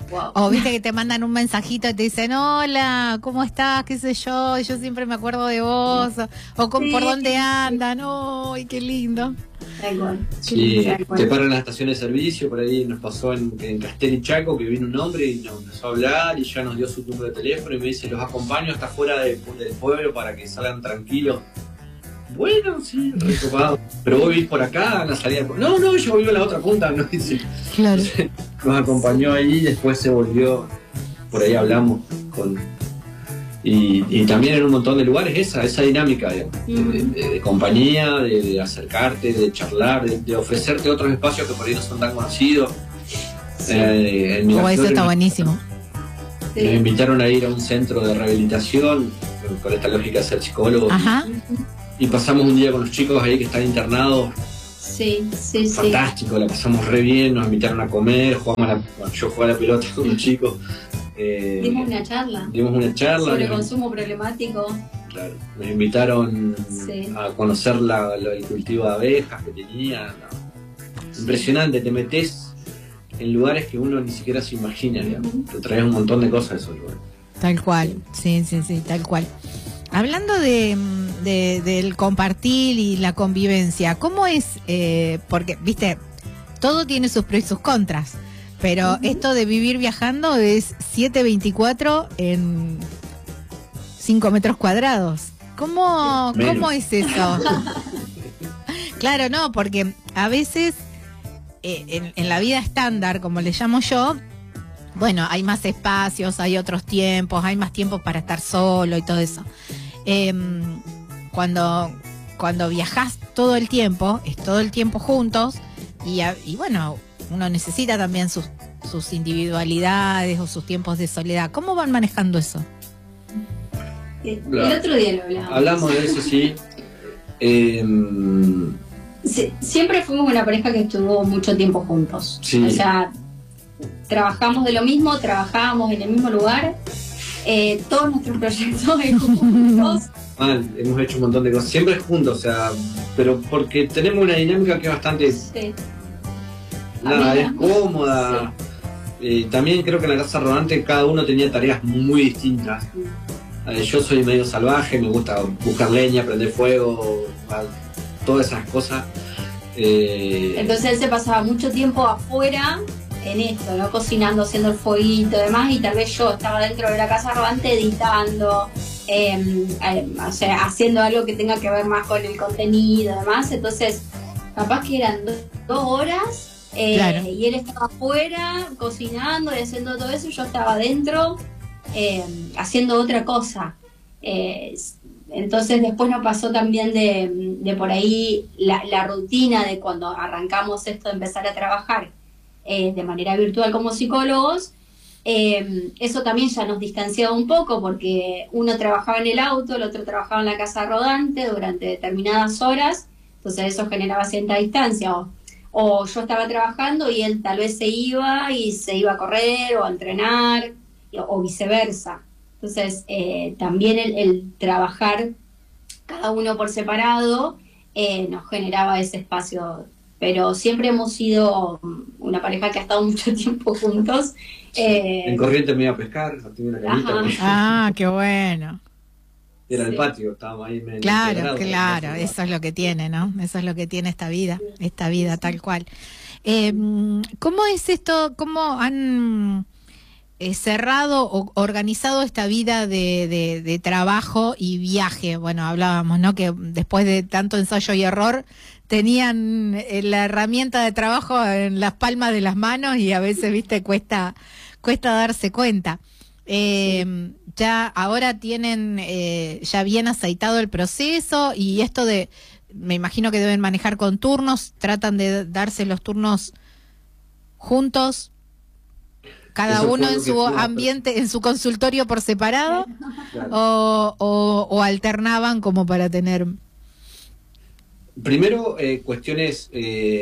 Wow. O viste que te mandan un mensajito y te dicen, hola, ¿cómo estás? ¿Qué sé yo? Yo siempre me acuerdo de vos. ¿Por dónde andan? ¡Ay, qué lindo! Tal cual. Sí, te paran las estaciones de servicio, por ahí nos pasó en Castel y Chaco, que vino un hombre y nos empezó a hablar y ya nos dio su número de teléfono y me dice, los acompaño hasta fuera del pueblo para que salgan tranquilos. Bueno, sí, recopado. Pero vos vivís por acá, en la salida de... No, yo vivo en la otra punta, ¿no? Dice. Claro. Nos acompañó ahí y después se volvió, por ahí hablamos con... Y también en un montón de lugares esa dinámica de compañía, de acercarte, de charlar, de ofrecerte otros espacios que por ahí no son tan conocidos. Sí. Como eso está buenísimo. Nos invitaron a ir a un centro de rehabilitación con esta lógica de ser psicólogo. Ajá. Y pasamos un día con los chicos ahí que están internados. Sí. Fantástico, la pasamos re bien, nos invitaron a comer, yo jugué a la pelota con los chicos. Dimos una charla sobre consumo problemático. Claro, nos invitaron a conocer el cultivo de abejas que tenía. No. Impresionante, te metes en lugares que uno ni siquiera se imagina, digamos. Te traes un montón de cosas de esos lugares. Tal cual, sí, tal cual. Hablando del compartir y la convivencia, ¿cómo es? Porque, viste, todo tiene sus pros y sus contras. Pero esto de vivir viajando es 7/24 en 5 metros cuadrados. ¿Cómo es eso? Claro, no, porque a veces en la vida estándar, como le llamo yo, bueno, hay más espacios, hay otros tiempos, hay más tiempo para estar solo y todo eso. Cuando viajás todo el tiempo, es todo el tiempo juntos y bueno, uno necesita también sus individualidades o sus tiempos de soledad. ¿Cómo van manejando eso? El otro día lo hablamos. Hablamos de eso, sí. Siempre fuimos una pareja que estuvo mucho tiempo juntos. Sí. O sea, trabajamos de lo mismo, trabajábamos en el mismo lugar. Todos nuestros proyectos juntos. Hemos hecho un montón de cosas. Siempre juntos, o sea, pero porque tenemos una dinámica que es bastante... Sí. Es cómoda. Sí. También creo que en la casa rodante cada uno tenía tareas muy distintas. Yo soy medio salvaje, me gusta buscar leña, prender fuego, todas esas cosas. Entonces él se pasaba mucho tiempo afuera en esto, ¿no? Cocinando, haciendo el fueguito y demás, y tal vez yo estaba dentro de la casa rodante editando, o sea, haciendo algo que tenga que ver más con el contenido y demás. Entonces, capaz que eran 2 horas. Claro. Y él estaba afuera cocinando y haciendo todo eso, y yo estaba adentro haciendo otra cosa. Entonces después nos pasó también de por ahí la rutina de cuando arrancamos esto de empezar a trabajar de manera virtual como psicólogos. Eso también ya nos distanciaba un poco, porque uno trabajaba en el auto, el otro trabajaba en la casa rodante durante determinadas horas, entonces eso generaba cierta distancia. O yo estaba trabajando y él tal vez se iba a correr o a entrenar, o viceversa. Entonces también el trabajar cada uno por separado nos generaba ese espacio. Pero siempre hemos sido una pareja que ha estado mucho tiempo juntos. En Corrientes me iba a pescar, tenía una camita. Qué bueno. Era el patio, estábamos ahí. Claro, eso es lo que tiene, ¿no? Eso es lo que tiene esta vida tal cual. ¿Cómo es esto? ¿Cómo han cerrado o organizado esta vida de trabajo y viaje? Bueno, hablábamos, ¿no? Que después de tanto ensayo y error tenían la herramienta de trabajo en las palmas de las manos y a veces, viste, cuesta darse cuenta. Ya ahora tienen ya bien aceitado el proceso, y esto me imagino que deben manejar con turnos, tratan de darse los turnos juntos, cada uno en su ambiente, en su consultorio por separado. Claro. o alternaban como para tener... Primero, cuestiones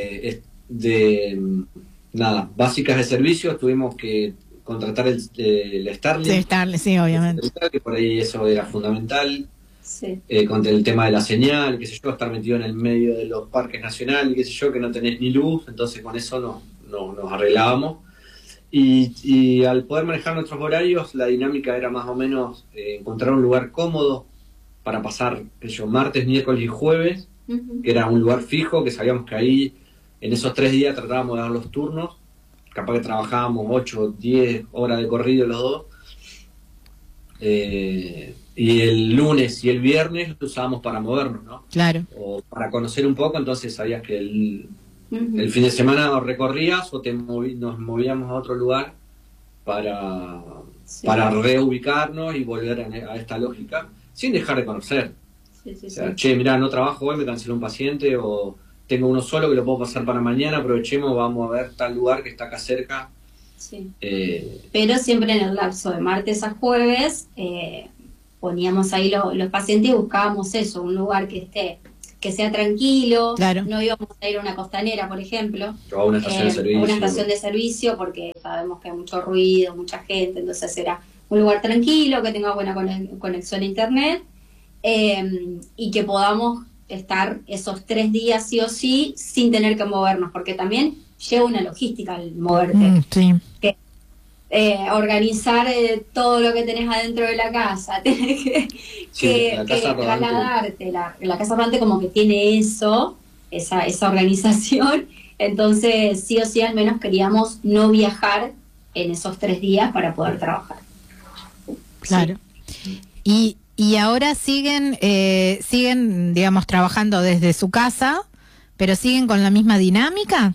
básicas de servicios. Tuvimos que contratar el Starlink. Sí, obviamente. Que por ahí eso era fundamental. Sí. Con el tema de la señal, qué sé yo, estar metido en el medio de los parques nacionales, qué sé yo, que no tenés ni luz, entonces con eso nos arreglábamos. Y al poder manejar nuestros horarios, la dinámica era más o menos encontrar un lugar cómodo para pasar, qué sé yo, martes, miércoles y jueves, que era un lugar fijo, que sabíamos que ahí en esos 3 días tratábamos de dar los turnos, capaz que trabajábamos 8 o 10 horas de corrido los dos, y el lunes y el viernes lo usábamos para movernos, ¿no? Claro. O para conocer un poco, entonces sabías que el fin de semana recorrías o nos movíamos a otro lugar para reubicarnos y volver a esta lógica, sin dejar de conocer. O sea, che, mirá, no trabajo hoy, me canceló un paciente, o tengo uno solo que lo puedo pasar para mañana, aprovechemos, vamos a ver tal lugar que está acá cerca. Sí. Pero siempre en el lapso de martes a jueves poníamos ahí los pacientes y buscábamos eso, un lugar que sea tranquilo. Claro. No íbamos a ir a una costanera, por ejemplo, o a una estación de servicio. A una estación de servicio, porque sabemos que hay mucho ruido, mucha gente, entonces era un lugar tranquilo, que tenga buena conexión a internet, y que podamos estar esos 3 días sí o sí sin tener que movernos, porque también lleva una logística al moverte. Sí. Organizar todo lo que tenés adentro de la casa, tenés que trasladarte. La casa rodante como que tiene esa organización, entonces sí o sí al menos queríamos no viajar en esos 3 días para poder trabajar. Claro. Sí. Y ahora siguen, digamos, trabajando desde su casa, pero siguen con la misma dinámica.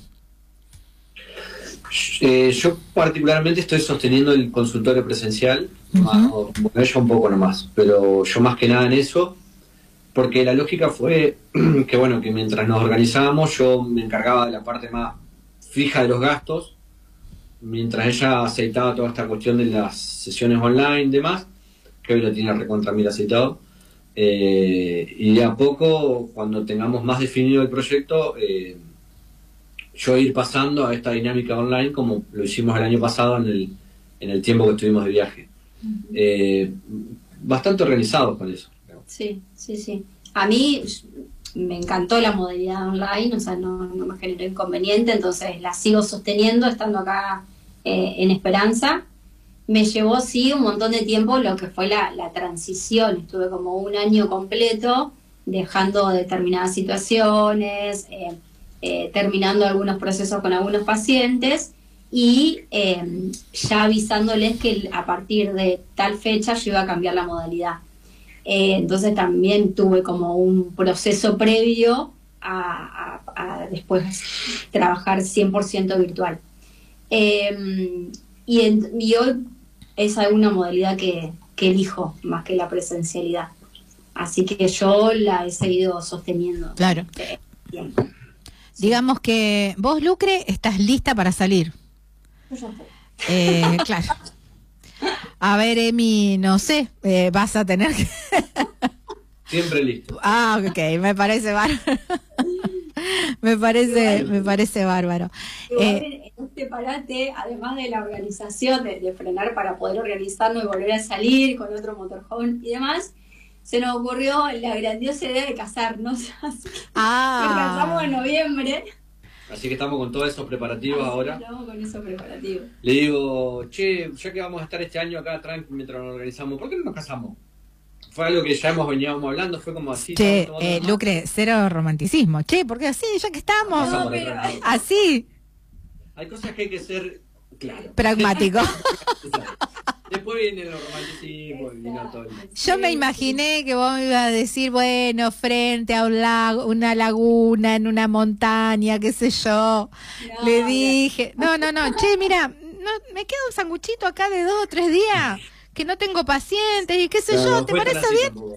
Yo particularmente estoy sosteniendo el consultorio presencial, bueno, ella un poco nomás, pero yo más que nada en eso, porque la lógica fue que bueno, que mientras nos organizábamos yo me encargaba de la parte más fija de los gastos, mientras ella aceitaba toda esta cuestión de las sesiones online y demás, que hoy lo tiene recontra mil aceitado, y de a poco, cuando tengamos más definido el proyecto, yo ir pasando a esta dinámica online como lo hicimos el año pasado en el tiempo que estuvimos de viaje. Bastante organizados con eso. Sí. A mí me encantó la modalidad online, o sea, no me generó inconveniente, entonces la sigo sosteniendo estando acá en Esperanza. Me llevó, sí, un montón de tiempo lo que fue la transición. Estuve como 1 año completo dejando determinadas situaciones, terminando algunos procesos con algunos pacientes y ya avisándoles que a partir de tal fecha yo iba a cambiar la modalidad. Entonces también tuve como un proceso previo a después trabajar 100% virtual. Y hoy es alguna modalidad que elijo más que la presencialidad. Así que yo la he seguido sosteniendo. Claro. Bien. Digamos que vos, Lucre, estás lista para salir. Claro. A ver, Emi, no sé, vas a tener que... Siempre listo. Ok, me parece bárbaro. me parece bárbaro. En este parate, además de la organización, de frenar para poder organizarnos y volver a salir con otro motorhome y demás, se nos ocurrió la grandiosa idea de casarnos. Así que nos casamos en noviembre. Así que estamos con todos esos preparativos ahora. Estamos con esos preparativos. Le digo, che, ya que vamos a estar este año acá tranqui mientras nos organizamos, ¿por qué no nos casamos? Fue algo que ya veníamos hablando, fue como así. Che, Lucre, cero romanticismo. Che, porque así, ya que estamos. No, pero... Así. Hay cosas que hay que ser, claro, pragmático. Después viene el romanticismo y vino todo. Yo me imaginé que vos me ibas a decir, bueno, frente a un lago, una laguna, en una montaña, qué sé yo. No, le dije, no, che, mira, me queda un sanguchito acá de 2 o 3 días, que no tengo pacientes y qué sé yo, ¿te parece bien? No.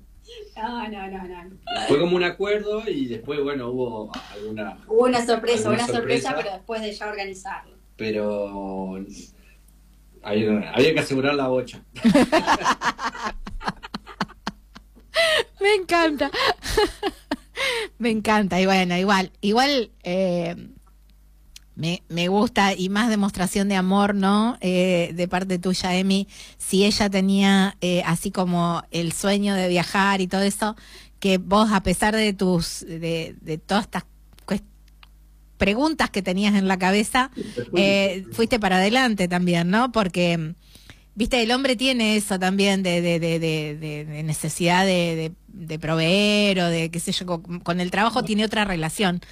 Fue como un acuerdo y después, bueno, hubo alguna... Hubo una sorpresa, pero después de ya organizarlo. Pero... Había que asegurar la bocha. Me encanta. Me encanta. Y bueno, igual me gusta, y más demostración de amor, ¿no? De parte tuya, Emi. Si ella tenía así como el sueño de viajar y todo eso, que vos, a pesar de de todas estas preguntas que tenías en la cabeza, fuiste para adelante también, ¿no? Porque, viste, el hombre tiene eso también de necesidad de proveer o de, qué sé yo, con el trabajo tiene otra relación.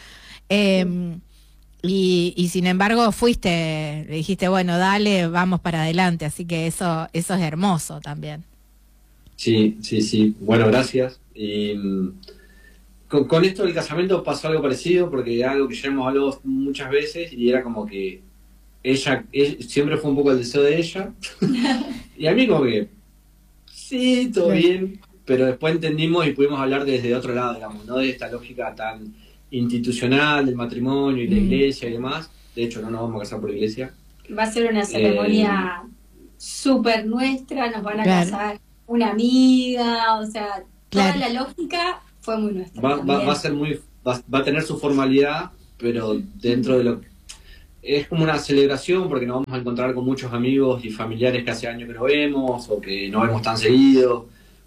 Y sin embargo le dijiste, bueno, dale, vamos para adelante, así que eso es hermoso también. Sí. Bueno, gracias. Y con esto del casamiento pasó algo parecido, porque algo que ya hemos hablado muchas veces, y era como que ella siempre fue un poco el deseo de ella, y a mí como que, sí, todo bien, pero después entendimos y pudimos hablar desde otro lado, digamos, no de esta lógica tan institucional del matrimonio y la iglesia y demás. De hecho, no nos vamos a casar por la iglesia. Va a ser una ceremonia súper nuestra, nos van a casar una amiga, o sea, toda la lógica fue muy nuestra. Va a ser va a tener su formalidad, pero dentro de lo es como una celebración, porque nos vamos a encontrar con muchos amigos y familiares que hace años que no vemos o que no vemos tan seguido.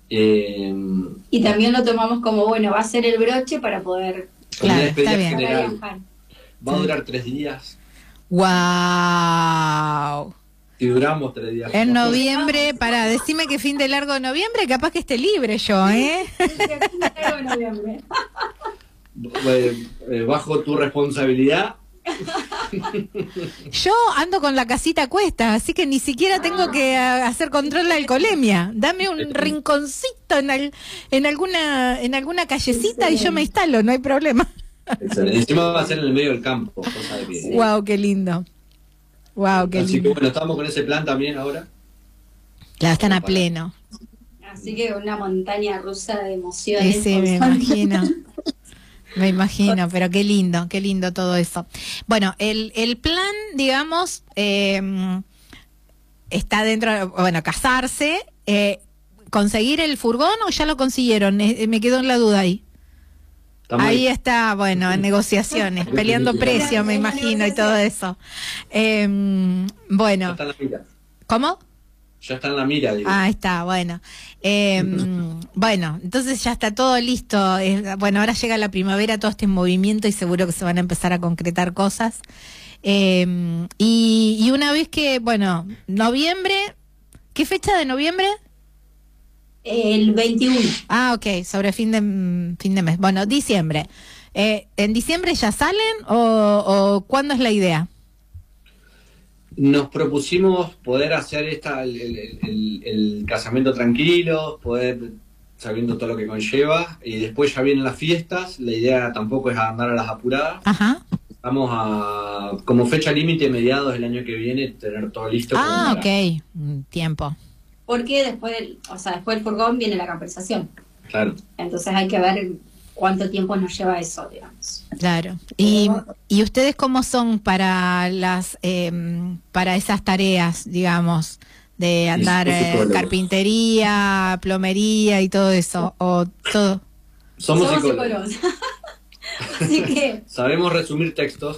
Y también lo tomamos como, bueno, va a ser el broche para poder está bien. General. Va a durar 3 días. ¡Wow! Si duramos 3 días. En noviembre, decime que fin de largo de noviembre, capaz que esté libre yo, ¿eh? Fin de largo de noviembre. Bajo tu responsabilidad. Yo ando con la casita a cuestas, así que ni siquiera tengo que hacer control de alcoholemia. Dame un rinconcito en alguna callecita y yo me instalo, no hay problema. Excelente. Encima va a ser en el medio del campo, cosa de que... Wow, qué lindo. Wow, qué Así lindo. que bueno, estamos con ese plan también ahora. Claro, están a pleno. Así que una montaña rusa de emociones. Sí, me imagino. Me imagino, pero qué lindo todo eso. Bueno, el plan, digamos, está dentro, bueno, casarse, conseguir el furgón o ya lo consiguieron, me quedó en la duda ahí. Ahí está, bueno, en negociaciones, peleando precios, me imagino, y todo eso. Bueno. Ya está en la mira. ¿Cómo? Ya está en la mira, digo. Ah, está, bueno. Bueno, entonces ya está todo listo. Bueno, ahora llega la primavera, todo este movimiento y seguro que se van a empezar a concretar cosas. Y una vez que, bueno, noviembre, ¿qué fecha de noviembre? El 21. Ah, ok, sobre fin de mes. Bueno, diciembre. ¿En diciembre ya salen o cuándo es la idea? Nos propusimos poder hacer el casamiento tranquilo, poder sabiendo todo lo que conlleva, y después ya vienen las fiestas. La idea tampoco es andar a las apuradas. Ajá. Vamos a, como fecha límite, mediados del año que viene, tener todo listo. Ah, ok, tiempo. Porque después del furgón viene la compensación. Claro. Entonces hay que ver cuánto tiempo nos lleva eso, digamos. Claro. ¿Y ustedes cómo son para para esas tareas, digamos, de andar carpintería, plomería y todo eso? ¿O todo? Somos psicólogos. Así que sabemos resumir textos.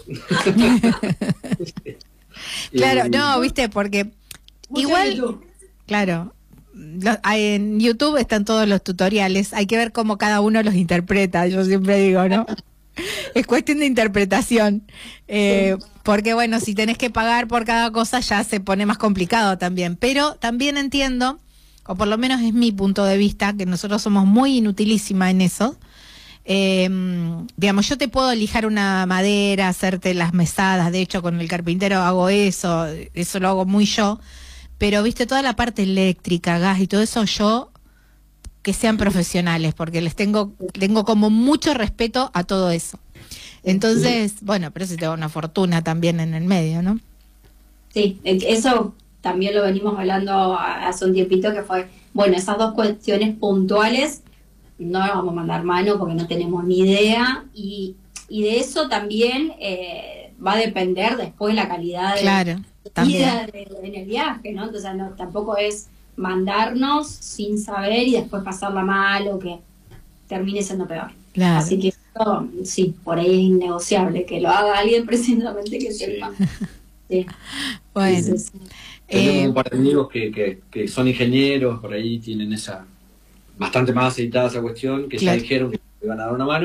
Claro, no, viste, porque igual, claro, en YouTube están todos los tutoriales, hay que ver cómo cada uno los interpreta, yo siempre digo, ¿no? Es cuestión de interpretación, porque bueno, si tenés que pagar por cada cosa ya se pone más complicado también, pero también entiendo, o por lo menos es mi punto de vista, que nosotros somos muy inutilísima en eso. Digamos, yo te puedo lijar una madera, hacerte las mesadas, de hecho con el carpintero hago eso lo hago muy yo, pero viste, toda la parte eléctrica, gas y todo eso, yo, que sean profesionales, porque tengo como mucho respeto a todo eso. Entonces, bueno, pero si tengo una fortuna también en el medio, ¿no? Sí, eso también lo venimos hablando hace un tiempito, que fue, bueno, esas dos cuestiones puntuales no nos vamos a mandar mano porque no tenemos ni idea, y de eso también va a depender después la calidad de vida en el viaje, ¿no? Entonces tampoco es mandarnos sin saber y después pasarla mal o que termine siendo peor. Claro. Así que eso, sí, por ahí es innegociable, que lo haga alguien precisamente que sepa. Sí. Bueno. Tenemos un par de amigos que son ingenieros, por ahí tienen bastante más aceitada esa cuestión, que ya dijeron que van a dar una mano,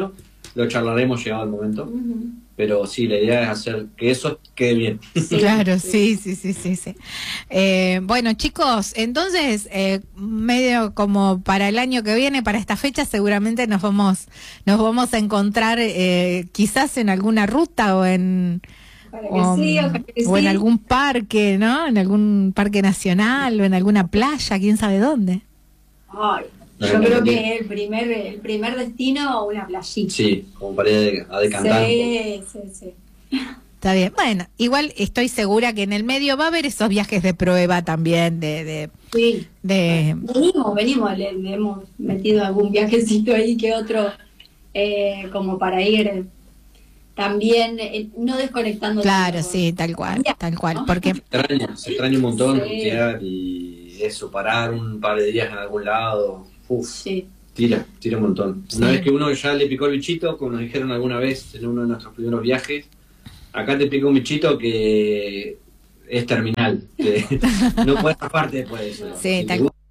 lo charlaremos llegado el momento. Pero sí, la idea es hacer que eso quede bien. Sí, claro, sí. Bueno, chicos, entonces, medio como para el año que viene, para esta fecha, seguramente nos vamos a encontrar quizás en alguna ruta o en o en algún parque, ¿no? En algún parque nacional o en alguna playa, quién sabe dónde. Ay, yo creo que el primer destino, una playita. Sí, como para ir a decantar. Sí. Está bien. Bueno, igual estoy segura que en el medio va a haber esos viajes de prueba también, Sí. Venimos, le hemos metido algún viajecito ahí que otro, como para ir también, no desconectando. Claro, sí, tal cual, ¿no? porque Se extraña un montón Sí. rutear y eso, parar un par de días en algún lado. Sí. Tira un montón. Sí. Una vez que uno ya le picó el bichito, como nos dijeron alguna vez en uno de nuestros primeros viajes, acá te picó un bichito que es terminal, que no puedes zafarte después de eso. sí, Si tal te cual.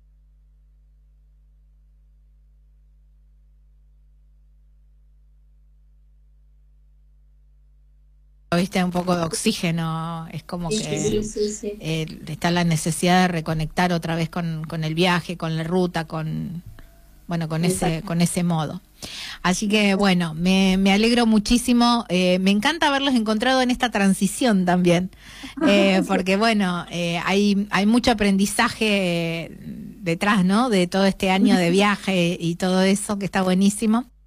Viste, un poco de oxígeno, es como que Sí. está la necesidad de reconectar otra vez con el viaje, con la ruta, con ese modo. Así que bueno, me alegro muchísimo, me encanta haberlos encontrado en esta transición también, porque bueno, hay mucho aprendizaje detrás, ¿no? De todo este año de viaje y todo eso que está buenísimo.